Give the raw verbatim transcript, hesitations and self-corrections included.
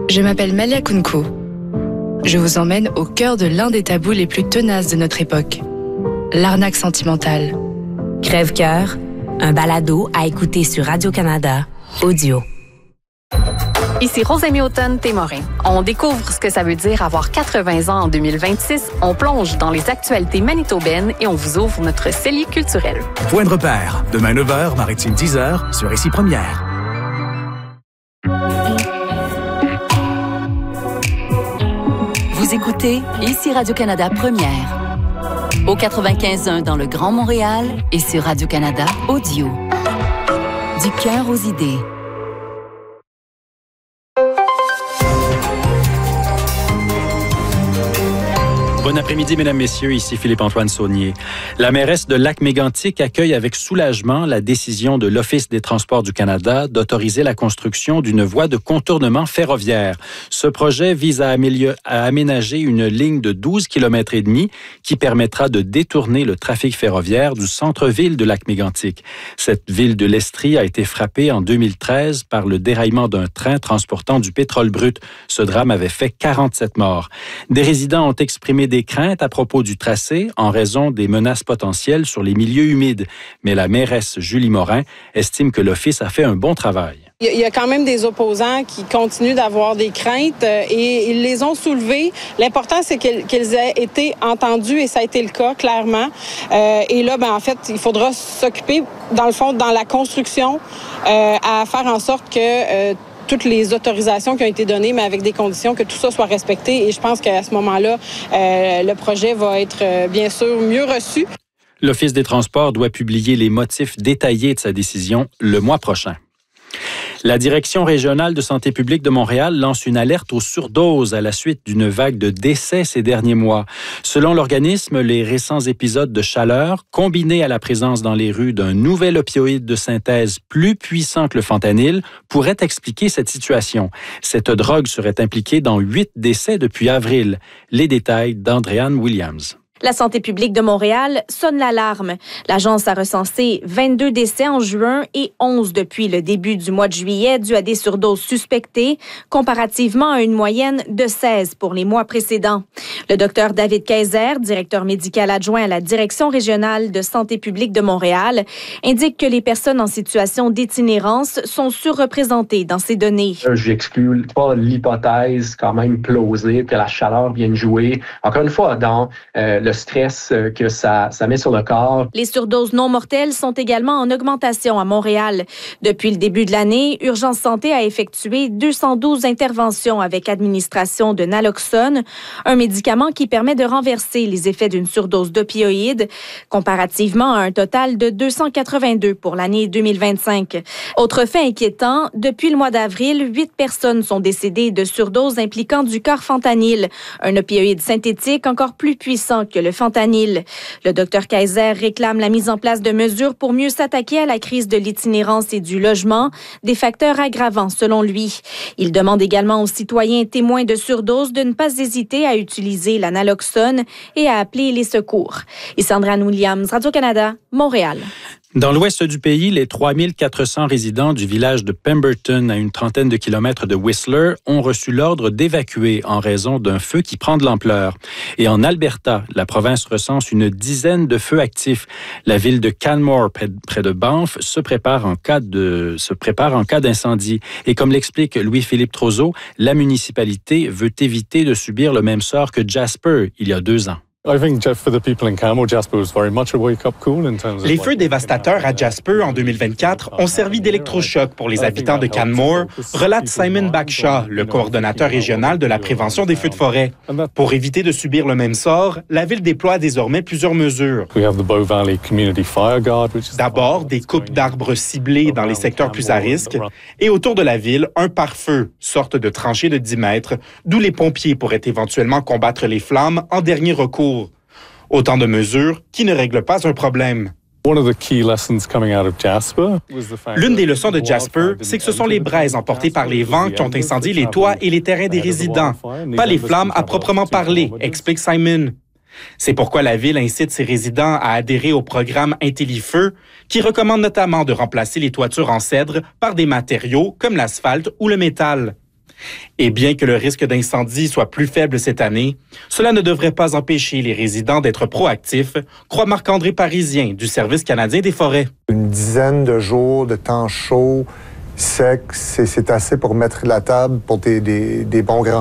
Je m'appelle Malia Kounkou. Je vous emmène au cœur de l'un des tabous les plus tenaces de notre époque, l'arnaque sentimentale. Crève-cœur, un balado à écouter sur Radio-Canada, audio. Ici Rosemée Automne-Témorin. On découvre ce que ça veut dire avoir quatre-vingts ans en deux mille vingt-six, on plonge dans les actualités manitobaines et on vous ouvre notre cellier culturel. Point de repère, demain neuf heures, Maritime dix heures, sur Ici Première. Vous écoutez Ici Radio-Canada Première. Au quatre-vingt-quinze point un dans le Grand Montréal et sur Radio-Canada Audio. Du cœur aux idées. Bon après-midi, mesdames, messieurs. Ici Philippe-Antoine Saunier. La mairesse de Lac-Mégantic accueille avec soulagement la décision de l'Office des transports du Canada d'autoriser la construction d'une voie de contournement ferroviaire. Ce projet vise à, améliorer, à aménager une ligne de douze kilomètres et demi qui permettra de détourner le trafic ferroviaire du centre-ville de Lac-Mégantic. Cette ville de l'Estrie a été frappée en deux mille treize par le déraillement d'un train transportant du pétrole brut. Ce drame avait fait quarante-sept morts. Des résidents ont exprimé des craintes à propos du tracé en raison des menaces potentielles sur les milieux humides. Mais la mairesse Julie Morin estime que l'Office a fait un bon travail. Il y a quand même des opposants qui continuent d'avoir des craintes et ils les ont soulevées. L'important, c'est qu'ils aient été entendus et ça a été le cas, clairement. Euh, et là, ben, en fait, il faudra s'occuper, dans le fond, dans la construction, euh, à faire en sorte que euh, toutes les autorisations qui ont été données, mais avec des conditions, que tout ça soit respecté. Et je pense qu'à ce moment-là, euh, le projet va être, euh, bien sûr, mieux reçu. L'Office des transports doit publier les motifs détaillés de sa décision le mois prochain. La Direction régionale de santé publique de Montréal lance une alerte aux surdoses à la suite d'une vague de décès ces derniers mois. Selon l'organisme, les récents épisodes de chaleur, combinés à la présence dans les rues d'un nouvel opioïde de synthèse plus puissant que le fentanyl, pourraient expliquer cette situation. Cette drogue serait impliquée dans huit décès depuis avril. Les détails d'Andréane Williams. La santé publique de Montréal sonne l'alarme. L'agence a recensé vingt-deux décès en juin et onze depuis le début du mois de juillet dus à des surdoses suspectées, comparativement à une moyenne de seize pour les mois précédents. Le docteur David Kayser, directeur médical adjoint à la Direction régionale de santé publique de Montréal, indique que les personnes en situation d'itinérance sont surreprésentées dans ces données. Je n'exclus pas l'hypothèse quand même plausible que la chaleur vienne jouer, encore une fois, dans euh, le stress que ça, ça met sur le corps. Les surdoses non mortelles sont également en augmentation à Montréal. Depuis le début de l'année, Urgence Santé a effectué deux cent douze interventions avec administration de naloxone, un médicament qui permet de renverser les effets d'une surdose d'opioïdes, comparativement à un total de deux cent quatre-vingt-deux pour l'année deux mille vingt-cinq. Autre fait inquiétant, depuis le mois d'avril, huit personnes sont décédées de surdoses impliquant du carfentanyl, un opioïde synthétique encore plus puissant que le fentanyl. Le docteur Kayser réclame la mise en place de mesures pour mieux s'attaquer à la crise de l'itinérance et du logement, des facteurs aggravants selon lui. Il demande également aux citoyens témoins de surdose de ne pas hésiter à utiliser la naloxone et à appeler les secours. Ici Andréane Williams, Radio-Canada, Montréal. Dans l'ouest du pays, les trois mille quatre cents résidents du village de Pemberton, à une trentaine de kilomètres de Whistler, ont reçu l'ordre d'évacuer en raison d'un feu qui prend de l'ampleur. Et en Alberta, la province recense une dizaine de feux actifs. La ville de Canmore, près de Banff, se prépare en cas de, se prépare en cas d'incendie. Et comme l'explique Louis-Philippe Trozeau, la municipalité veut éviter de subir le même sort que Jasper il y a deux ans. Les feux dévastateurs à Jasper en deux mille vingt-quatre ont servi d'électrochoc pour les habitants de Canmore, relate Simon Backshaw, le coordonnateur régional de la prévention des feux de forêt. Pour éviter de subir le même sort, la ville déploie désormais plusieurs mesures. D'abord, des coupes d'arbres ciblées dans les secteurs plus à risque et autour de la ville, un pare-feu, sorte de tranchée de dix mètres, d'où les pompiers pourraient éventuellement combattre les flammes en dernier recours. Autant de mesures qui ne règlent pas un problème. L'une des leçons de Jasper, c'est que ce sont les braises emportées par les vents qui ont incendié les toits et les terrains des résidents, pas les flammes à proprement parler, explique Simon. C'est pourquoi la ville incite ses résidents à adhérer au programme IntelliFeu, qui recommande notamment de remplacer les toitures en cèdre par des matériaux comme l'asphalte ou le métal. Et bien que le risque d'incendie soit plus faible cette année, cela ne devrait pas empêcher les résidents d'être proactifs, croit Marc-André Parisien du Service canadien des forêts. Une dizaine de jours de temps chaud, sec, c'est, c'est assez pour mettre la table pour des, des, des bons grands